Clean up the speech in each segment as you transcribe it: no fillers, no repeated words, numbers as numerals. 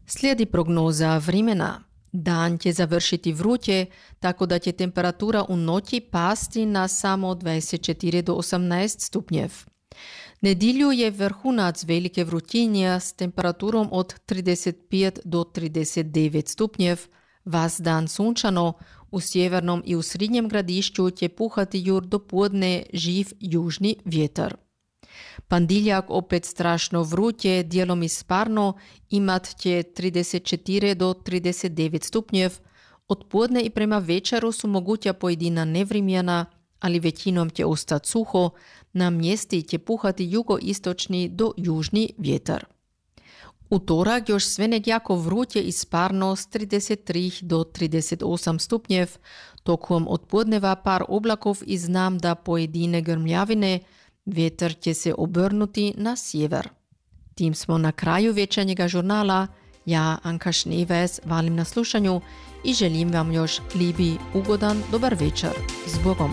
Slijedi prognoza vremena. Dan će završiti vruće, tako da će temperatura u noći pasti na samo 24 do 18 stupnjev. Nedjelju je vrhunac velike vrućinje s temperaturom od 35 do 39 stupnjev, vas dan sunčano, u sjevernom i u srednjem gradišću će puhati jur do podne živ južni vjetar. Pandiljak opet strašno vruće, dijelom i sparno, imat će 34 do 39 stupnjev. Od podne i prema večeru su moguća pojedina nevrimjena, ali većinom će ostati suho, na mjesti će puhati jugoistočni do južni vjetar. Utorak još sve jako vruće i sparno s 33 do 38 stupnjev, tokom od podneva par oblakov i znam da pojedine grmljavine, vjetar će se obrnuti na sjever. Tim smo na kraju večernjega žurnala. Ja, Anka Schneeves, valim na slušanju i želim vam još lijepi, ugodan, dobar večer. S Bogom!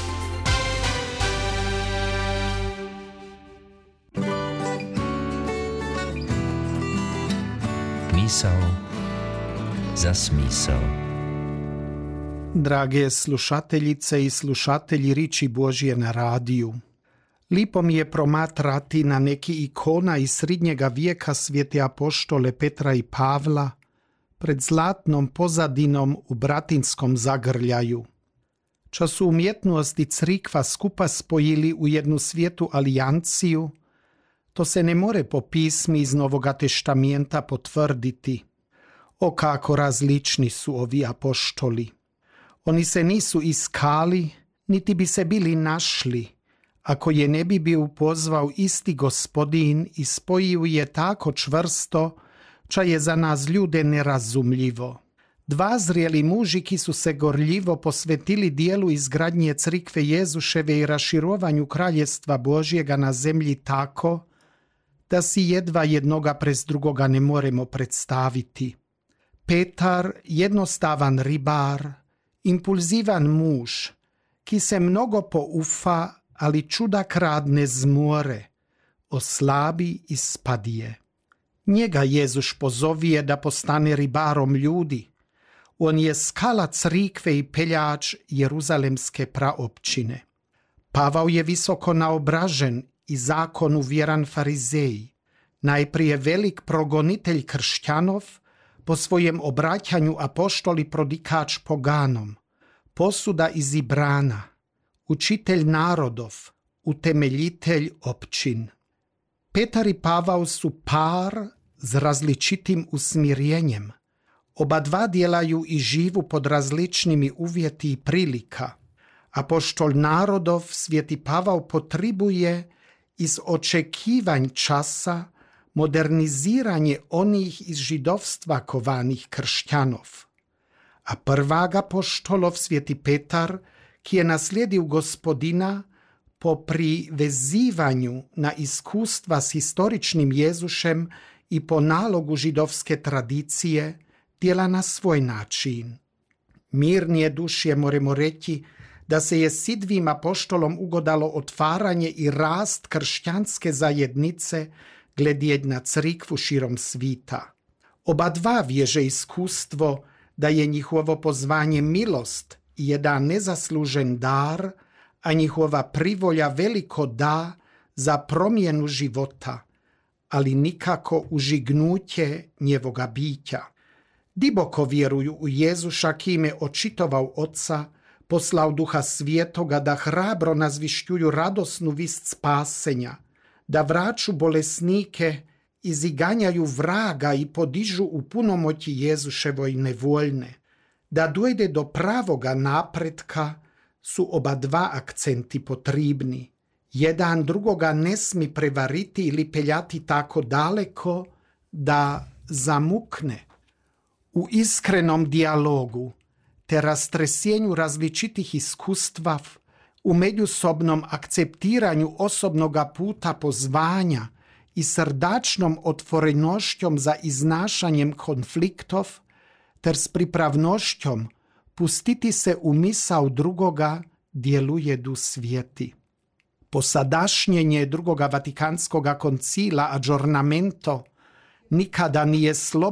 Misao za smisao. Drage slušateljice i slušatelji riči Božje na radiju, lipo mi je promatrati na neki ikona iz srednjega vijeka svete apoštole Petra i Pavla pred zlatnom pozadinom u bratinskom zagrljaju. Ča su umjetnost i crikva skupa spojili u jednu svijetu alijanciju, to se ne more po pismi iz Novoga teštamenta potvrditi. O kako različni su ovi apoštoli. Oni se nisu iskali, niti bi se bili našli, ako je ne bi bio pozvao isti Gospodin i spojio je tako čvrsto, ča je za nas ljude nerazumljivo. Dva zrijeli muži ki su se gorljivo posvetili dijelu izgradnje crikve Jezuševe i raširovanju kraljestva Božjega na zemlji tako, da si jedva jednoga prez drugoga ne moremo predstaviti. Petar, jednostavan ribar, impulzivan muž, ki se mnogo poufa, ali čudak rad ne zmore, oslabi i spadije. Njega Jezuš pozovije da postane ribarom ljudi. On je skala crikve i peljač Jeruzalemske praopćine. Pavao je visoko naobražen i zakonu vjeran farizeji, najprije velik progonitelj kršćanov, po svojem obraćanju apoštoli prodikač poganom, posuda izibrana, učitelj narodov, utemeljitelj općin. Petar i Pavao su par s različitim usmjerenjem. Oba dva djelaju i živu pod različnimi uvjeti i prilika. Apoštol narodov sveti Pavao potribuje iz očekivanj časa moderniziranje onih iz židovstva kovanih kršćanov. A prvag apoštolov sveti Petar, ki je naslijedio Gospodina po privezivanju na iskustva s historičnim Jezušem i po nalogu židovske tradicije, djela na svoj način. Mirnije dušje moramo reći da se je sidvim apoštolom ugodalo otvaranje i rast kršćanske zajednice gledjeć na crikvu širom svita. Oba dva vježe iskustvo da je njihovo pozvanje milost i jedan nezaslužen dar, a njihova privolja veliko da za promjenu života, ali nikako užignuće njevoga bića. Diboko vjeruju u Jezuša kime očitovao Oca, poslao Duha Svjetoga da hrabro nazvišćuju radosnu vist spasenja, da vraću bolesnike, iziganjaju vraga i podižu u punomoći Jezuševoj nevoljne. Da dojde do pravoga napretka su oba dva akcenti potrebni. Jedan drugoga ne smi prevariti ili peljati tako daleko da zamukne. U iskrenom dijalogu te rastresjenju različitih iskustva, u međusobnom akceptiranju osobnoga puta pozvanja i srdačnom otvorenošćom za iznašanjem konfliktov, ter s pripravnošćom pustiti se u misao drugoga djeluje du svijeti. Posadašnjenje drugoga Vatikanskoga koncila adžornamento nikada nije slobodno